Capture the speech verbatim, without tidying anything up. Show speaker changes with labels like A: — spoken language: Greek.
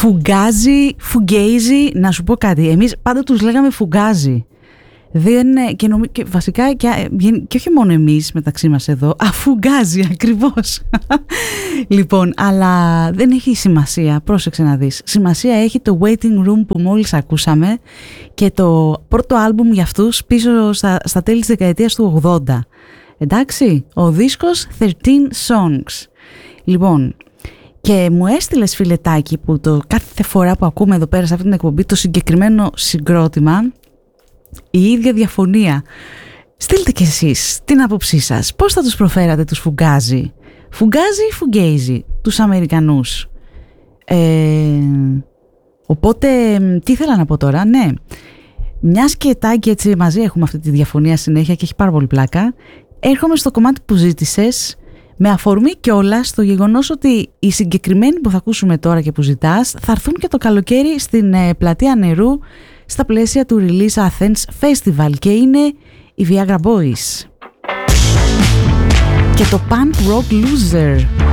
A: Φουγκάζι, φουγκέιζι, να σου πω κάτι. Εμείς πάντα τους λέγαμε φουγκάζι. Δεν, και, νομι, και βασικά και, και όχι μόνο εμείς μεταξύ μας εδώ, αφουγκάζει ακριβώς. Λοιπόν, αλλά δεν έχει σημασία, πρόσεξε να δεις. Σημασία έχει το Waiting Room που μόλις ακούσαμε και το πρώτο άλμπουμ για αυτούς πίσω στα, στα τέλη της δεκαετίας του ογδόντα. Εντάξει, ο δίσκος thirteen songs. Λοιπόν, και μου έστειλες φιλετάκι που το κάθε φορά που ακούμε εδώ πέρα σε αυτή την εκπομπή το συγκεκριμένο συγκρότημα, η ίδια διαφωνία. Στείλτε κι εσείς την άποψή σας. Πώς θα τους προφέρατε τους Φουγκάζι? Φουγκάζι ή Φουγκέιζι, τους Αμερικανούς? Ε, οπότε, τι ήθελα να πω τώρα, ναι. Μιας και τάκι έτσι μαζί έχουμε αυτή τη διαφωνία συνέχεια και έχει πάρα πολύ πλάκα. Έρχομαι στο κομμάτι που ζήτησες με αφορμή κιόλας στο γεγονός ότι οι συγκεκριμένοι που θα ακούσουμε τώρα και που ζητάς θα έρθουν και το καλοκαίρι στην ε, πλατεία Νερού στα πλαίσια του Release Athens Festival και είναι οι Viagra Boys και το Punk Rock Loser.